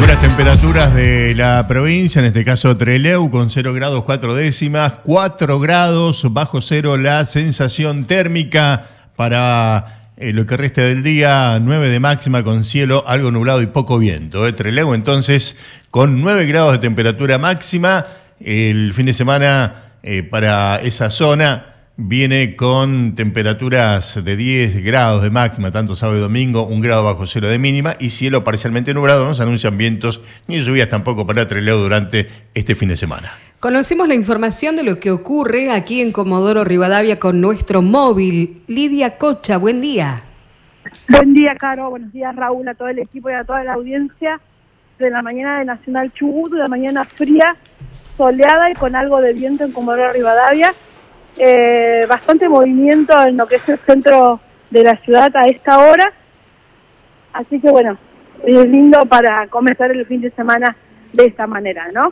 las temperaturas de la provincia, en este caso Trelew, con 0 grados 4 décimas, 4 grados bajo cero la sensación térmica para lo que resta del día, 9 de máxima con cielo algo nublado y poco viento. Trelew entonces con 9 grados de temperatura máxima, el fin de semana para esa zona viene con temperaturas de 10 grados de máxima, tanto sábado y domingo, 1 grado bajo cero de mínima y cielo parcialmente nublado. No se anuncian vientos ni lluvias tampoco para Trelew durante este fin de semana. Conocimos la información de lo que ocurre aquí en Comodoro Rivadavia con nuestro móvil. Lidia Cocha, buen día. Buen día, Caro. Buenos días, Raúl, a todo el equipo y a toda la audiencia. De la mañana de Nacional Chubut, de la mañana fría, soleada y con algo de viento en Comodoro Rivadavia. Bastante movimiento en lo que es el centro de la ciudad a esta hora, así que bueno, es lindo para comenzar el fin de semana de esta manera, ¿no?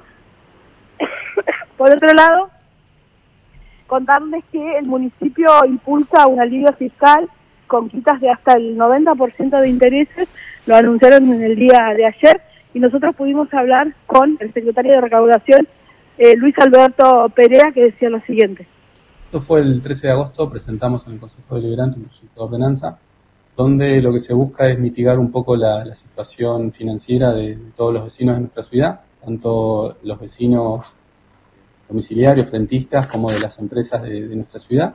Por otro lado, contarles que el municipio impulsa un alivio fiscal con quitas de hasta el 90% de intereses, lo anunciaron en el día de ayer, y nosotros pudimos hablar con el secretario de Recaudación, Luis Alberto Perea, que decía lo siguiente. Esto fue el 13 de agosto, presentamos en el Consejo Deliberante un proyecto de ordenanza donde lo que se busca es mitigar un poco la situación financiera de todos los vecinos de nuestra ciudad, tanto los vecinos domiciliarios, frentistas, como de las empresas de nuestra ciudad.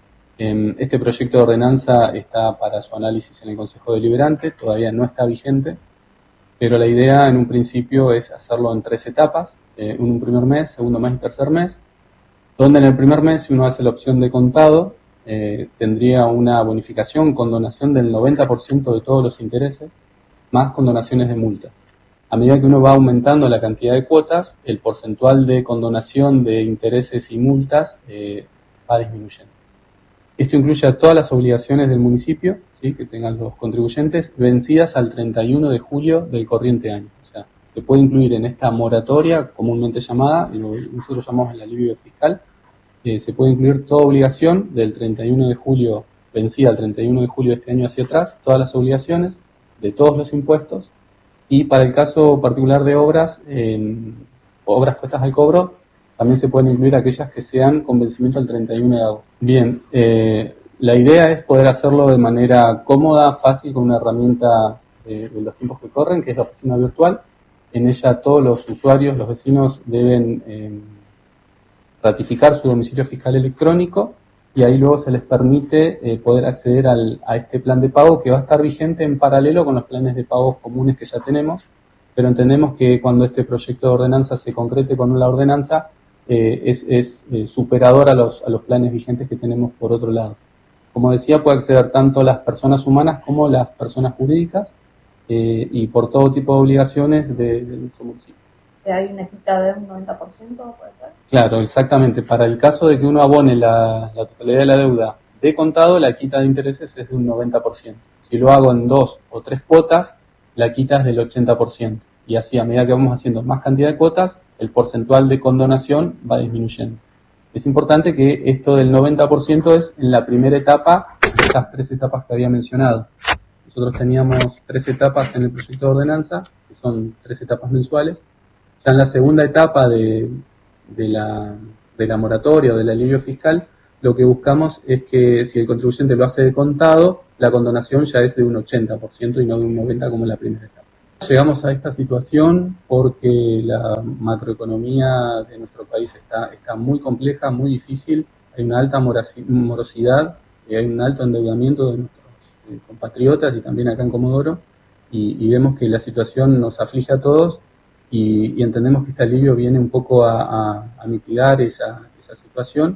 Este proyecto de ordenanza está para su análisis en el Consejo Deliberante, todavía no está vigente, pero la idea en un principio es hacerlo en 3 etapas, un primer mes, segundo mes y tercer mes, donde en el primer mes, si uno hace la opción de contado, tendría una bonificación, condonación del 90% de todos los intereses, más condonaciones de multas. A medida que uno va aumentando la cantidad de cuotas, el porcentual de condonación de intereses y multas va disminuyendo. Esto incluye a todas las obligaciones del municipio, ¿sí?, que tengan los contribuyentes, vencidas al 31 de julio del corriente año. O sea, se puede incluir en esta moratoria, comúnmente llamada, y nosotros llamamos el alivio fiscal, se puede incluir toda obligación del 31 de julio, vencida al 31 de julio de este año hacia atrás, todas las obligaciones de todos los impuestos, y para el caso particular de obras, obras puestas al cobro, también se pueden incluir aquellas que sean con vencimiento al 31 de agosto. Bien, la idea es poder hacerlo de manera cómoda, fácil, con una herramienta de los tiempos que corren, que es la oficina virtual. En ella todos los usuarios, los vecinos, deben ratificar su domicilio fiscal electrónico y ahí luego se les permite poder acceder a este plan de pago que va a estar vigente en paralelo con los planes de pagos comunes que ya tenemos, pero entendemos que cuando este proyecto de ordenanza se concrete con la ordenanza es superador a los planes vigentes que tenemos por otro lado. Como decía, puede acceder tanto las personas humanas como las personas jurídicas y por todo tipo de obligaciones de nuestro municipio. ¿Hay una quita de un 90%, puede ser? Claro, exactamente. Para el caso de que uno abone la totalidad de la deuda de contado, la quita de intereses es de un 90%. Si lo hago en 2 o 3 cuotas, la quita es del 80%. Y así, a medida que vamos haciendo más cantidad de cuotas, el porcentual de condonación va disminuyendo. Es importante que esto del 90% es en la primera etapa, de estas 3 etapas que había mencionado. Nosotros teníamos 3 etapas en el proyecto de ordenanza, que son 3 etapas mensuales. Ya en la segunda etapa de la moratoria o del alivio fiscal, lo que buscamos es que si el contribuyente lo hace de contado, la condonación ya es de un 80% y no de un 90% como en la primera etapa. Llegamos a esta situación porque la macroeconomía de nuestro país está muy compleja, muy difícil, hay una alta morosidad, hay un alto endeudamiento de nuestros compatriotas y también acá en Comodoro, y vemos que la situación nos aflige a todos. Y entendemos que este alivio viene un poco a mitigar esa situación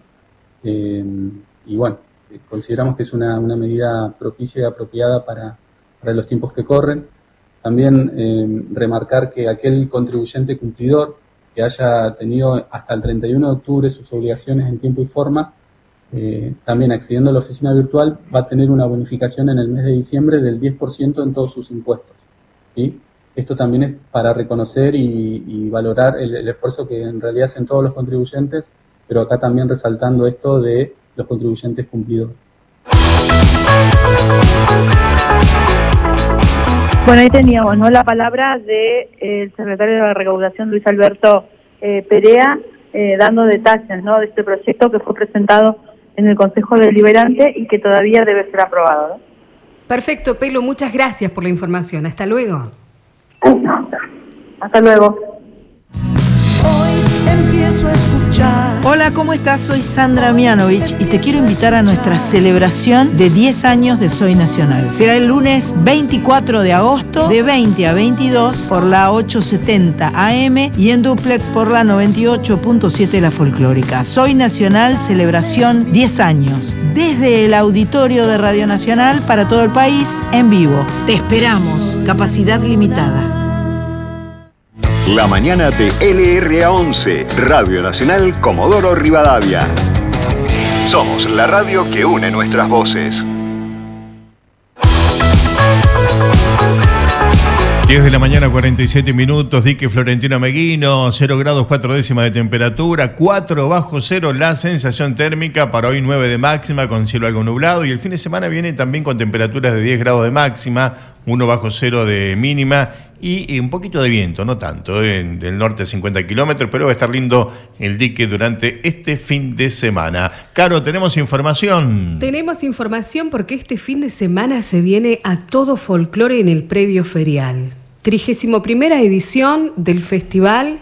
y bueno, consideramos que es una medida propicia y apropiada para los tiempos que corren. También remarcar que aquel contribuyente cumplidor que haya tenido hasta el 31 de octubre sus obligaciones en tiempo y forma, también accediendo a la oficina virtual, va a tener una bonificación en el mes de diciembre del 10% en todos sus impuestos, ¿sí? Esto también es para reconocer y valorar el esfuerzo que en realidad hacen todos los contribuyentes, pero acá también resaltando esto de los contribuyentes cumplidores. Bueno, ahí teníamos, ¿no?, la palabra del secretario de la Recaudación, Luis Alberto Perea, dando detalles, ¿no?, de este proyecto que fue presentado en el Consejo Deliberante y que todavía debe ser aprobado, ¿no? Perfecto, Pelo, muchas gracias por la información. Hasta luego. Hasta luego. Hoy empiezo a escuchar. Hola, ¿cómo estás? Soy Sandra Mianovich y te quiero invitar a nuestra celebración de 10 años de Soy Nacional. Será el lunes 24 de agosto de 20 a 22 por la 870 AM y en duplex por la 98.7 La Folclórica. Soy Nacional, celebración 10 años. Desde el auditorio de Radio Nacional para todo el país, en vivo. Te esperamos. Capacidad limitada. La mañana de LRA11, Radio Nacional Comodoro Rivadavia. Somos la radio que une nuestras voces. 10 de la mañana, 47 minutos, dique Florentino Meguino, 0 grados 4 décimas de temperatura, 4 bajo cero la sensación térmica, para hoy 9 de máxima con cielo algo nublado, y el fin de semana viene también con temperaturas de 10 grados de máxima, 1 bajo cero de mínima y un poquito de viento, no tanto, del norte 50 kilómetros, pero va a estar lindo el dique durante este fin de semana. Caro, ¿tenemos información? Tenemos información porque este fin de semana se viene a todo folclore en el predio ferial. 31ª edición del Festival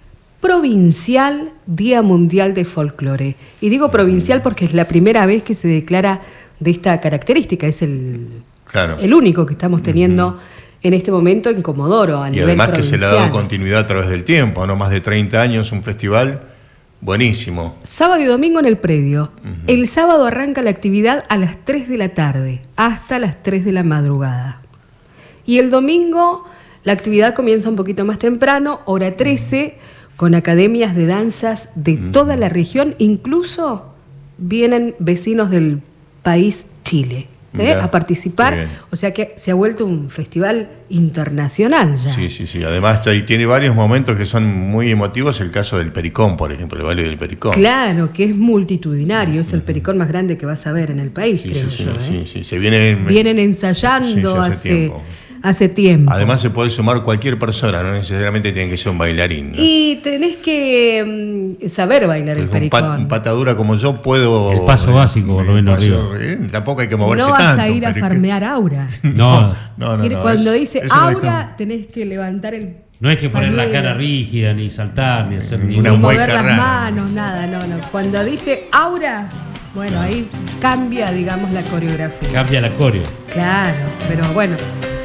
Provincial Día Mundial de Folclore. Y digo provincial porque es la primera vez que se declara de esta característica, es el único que estamos teniendo en este momento en Comodoro a nivel provincial. Y además que se le ha dado continuidad a través del tiempo, ¿no? Más de 30 años, un festival buenísimo. Sábado y domingo en el predio. El sábado arranca la actividad a las 3 de la tarde hasta las 3 de la madrugada. Y el domingo la actividad comienza un poquito más temprano, hora 13, con academias de danzas de toda la región, incluso vienen vecinos del país Chile. A participar, o sea que se ha vuelto un festival internacional ya. Sí. Además ahí tiene varios momentos que son muy emotivos, el caso del Pericón, por ejemplo, el baile del Pericón. Claro, que es multitudinario, es el Pericón más grande que vas a ver en el país, creo yo. Sí, se vienen ensayando hace tiempo. Además se puede sumar cualquier persona, no necesariamente tiene que ser un bailarín, ¿no? Y tenés que saber bailar el Pericón. Un patadura como yo puedo... El paso básico, por lo menos arriba. Tampoco hay que moverse tanto. tanto. No vas a ir a farmear aura. No. Cuando dice aura, tenés que levantar el... No hay que poner la cara rígida, ni saltar, ni hacer ni mover las manos, nada, no. Cuando dice aura, bueno, ahí cambia, digamos, la coreografía. Cambia la coreo. Claro, pero bueno...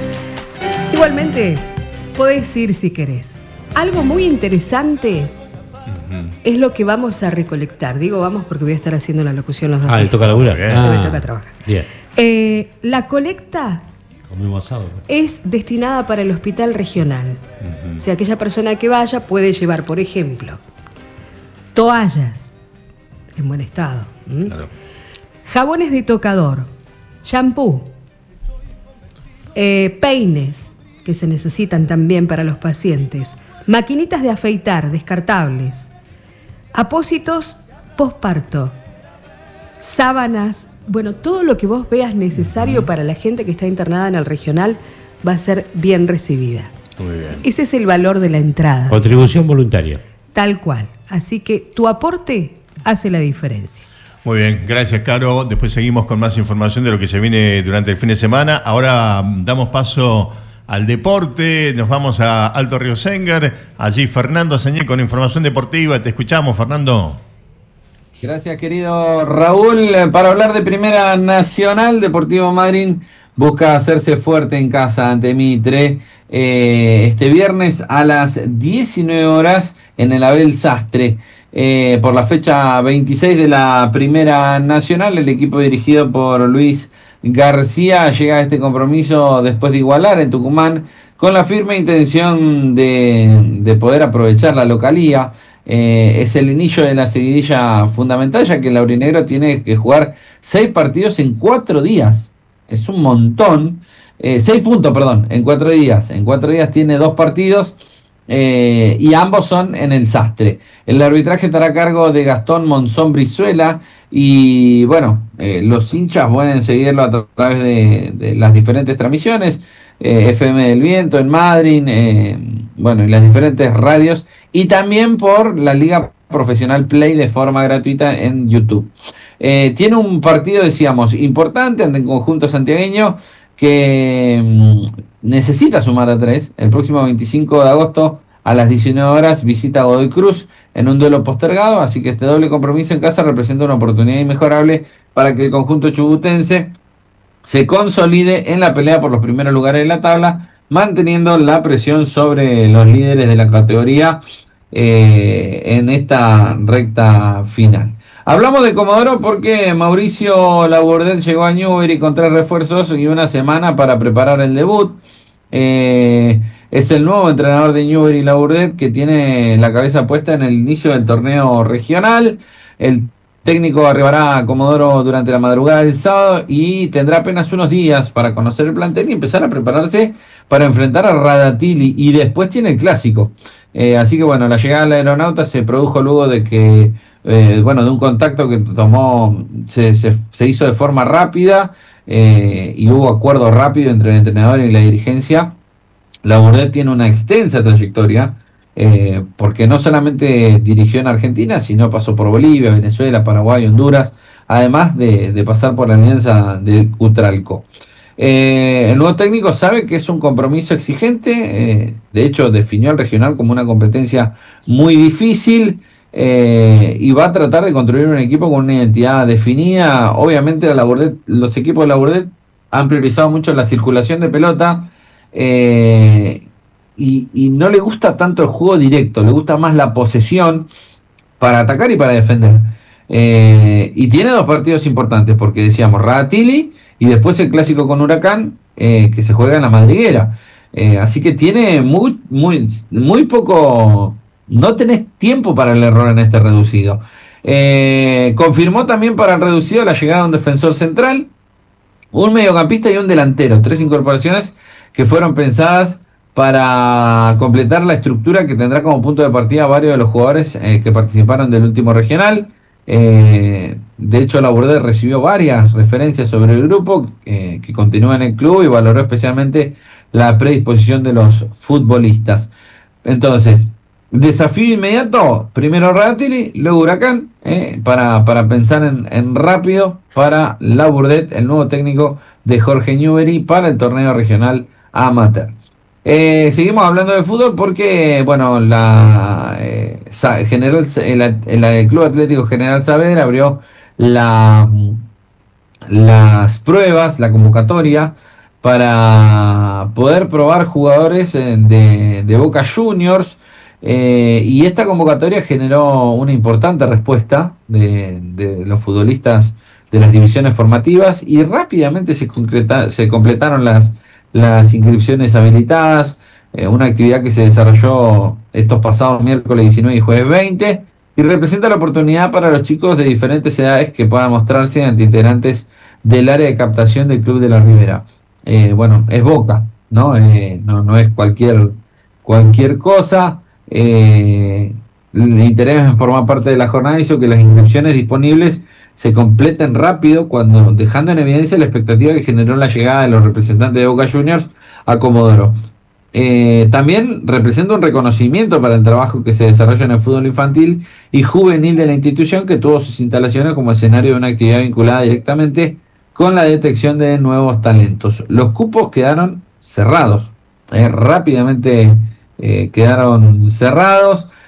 Igualmente, podés ir si querés. Algo muy interesante es lo que vamos a recolectar. Digo vamos porque voy a estar haciendo la locución los dos días. ¿Le toca laburar? Me toca trabajar. Bien. La colecta es destinada para el hospital regional. O sea, aquella persona que vaya puede llevar, por ejemplo, toallas en buen estado, jabones de tocador, shampoo, peines que se necesitan también para los pacientes, maquinitas de afeitar descartables, apósitos posparto, sábanas, bueno, todo lo que vos veas necesario para la gente que está internada en el regional va a ser bien recibida. Muy bien. Ese es el valor de la entrada. Contribución voluntaria. Tal cual. Así que tu aporte hace la diferencia. Muy bien, gracias, Caro. Después seguimos con más información de lo que se viene durante el fin de semana. Ahora damos paso al deporte, nos vamos a Alto Río Sengar. Allí Fernando Sañé con información deportiva. Te escuchamos, Fernando. Gracias, querido Raúl. Para hablar de Primera Nacional, Deportivo Madryn busca hacerse fuerte en casa ante Mitre este viernes a las 19 horas en el Abel Sastre. Por la fecha 26 de la Primera Nacional, el equipo dirigido por Luis García llega a este compromiso después de igualar en Tucumán con la firme intención de poder aprovechar la localía. Es el inicio de la seguidilla fundamental, ya que el aurinegro tiene que jugar 6 partidos en 4 días. Es un montón. 6 puntos, perdón, en 4 días. En 4 días tiene 2 partidos. Y ambos son en el Sastre. El arbitraje estará a cargo de Gastón Monzón Brizuela y bueno, los hinchas pueden seguirlo a través de las diferentes transmisiones FM del Viento, en Madrid, bueno, en las diferentes radios, y también por la Liga Profesional Play de forma gratuita en YouTube. Tiene un partido, decíamos, importante ante el conjunto santiagueño que necesita sumar a 3. El próximo 25 de agosto a las 19 horas visita a Godoy Cruz en un duelo postergado, así que este doble compromiso en casa representa una oportunidad inmejorable para que el conjunto chubutense se consolide en la pelea por los primeros lugares de la tabla, manteniendo la presión sobre los líderes de la categoría en esta recta final. Hablamos de Comodoro porque Mauricio Labourdet llegó a Newbery con 3 refuerzos y una semana para preparar el debut. Es el nuevo entrenador de Newbery Labourdet, que tiene la cabeza puesta en el inicio del torneo regional. El técnico arribará a Comodoro durante la madrugada del sábado y tendrá apenas unos días para conocer el plantel y empezar a prepararse para enfrentar a Radatili, y después tiene el clásico. Así que bueno, la llegada del Aeronauta se produjo luego de que de un contacto que tomó, se hizo de forma rápida, y hubo acuerdo rápido entre el entrenador y la dirigencia. Labourdet tiene una extensa trayectoria, porque no solamente dirigió en Argentina, sino pasó por Bolivia, Venezuela, Paraguay, Honduras, además de pasar por la alianza de Cutralcó. El nuevo técnico sabe que es un compromiso exigente, de hecho definió el regional como una competencia muy difícil, y va a tratar de construir un equipo con una identidad definida. Obviamente los equipos de Labourdet han priorizado mucho la circulación de pelota, y no le gusta tanto el juego directo, le gusta más la posesión para atacar y para defender. Y tiene 2 partidos importantes, porque decíamos Radatili y después el clásico con Huracán, que se juega en la Madriguera. Así que tiene muy poco, no tenés tiempo para el error en este reducido. Confirmó también para el reducido la llegada de un defensor central, un mediocampista y un delantero. 3 incorporaciones que fueron pensadas para completar la estructura que tendrá como punto de partida varios de los jugadores que participaron del último regional. De hecho, Labourdet recibió varias referencias sobre el grupo que continúa en el club y valoró especialmente la predisposición de los futbolistas. Entonces, desafío inmediato: primero Radatili, luego Huracán, para pensar en rápido para Labourdet, el nuevo técnico de Jorge Newbery, para el torneo regional amateur. Seguimos hablando de fútbol porque, bueno, el Club Atlético General Saavedra abrió las pruebas, la convocatoria, para poder probar jugadores de Boca Juniors, y esta convocatoria generó una importante respuesta de los futbolistas de las divisiones formativas, y rápidamente se completaron las inscripciones habilitadas, una actividad que se desarrolló estos pasados miércoles 19 y jueves 20, y representa la oportunidad para los chicos de diferentes edades que puedan mostrarse ante integrantes del área de captación del Club de la Ribera. Es Boca, ¿no? No es cualquier cosa. El interés en formar parte de la jornada hizo que las inscripciones disponibles se completen rápido, dejando en evidencia la expectativa que generó la llegada de los representantes de Boca Juniors a Comodoro. También representa un reconocimiento para el trabajo que se desarrolla en el fútbol infantil y juvenil de la institución, que tuvo sus instalaciones como escenario de una actividad vinculada directamente con la detección de nuevos talentos. Los cupos quedaron cerrados, rápidamente quedaron cerrados.